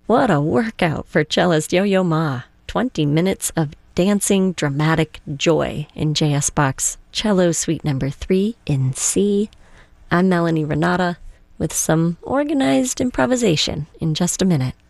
What a workout for cellist Yo-Yo Ma. 20 minutes of dancing dramatic joy in J.S. Bach's Cello Suite No. 3 in C. I'm Melanie Renata with some organized improvisation in just a minute.